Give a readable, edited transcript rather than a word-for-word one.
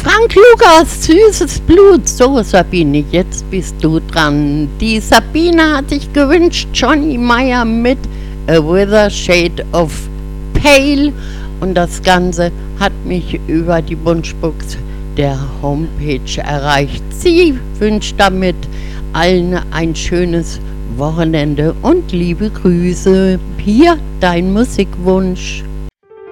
Frank Lukas, süßes Blut. So, Sabine, jetzt bist du dran. Die Sabine hat sich gewünscht, Johnny Meyer mit A Wither Shade of Pale. Und das Ganze hat mich über die Wunschbox der Homepage erreicht. Sie wünscht damit allen ein schönes Wochenende und liebe Grüße. Hier dein Musikwunsch.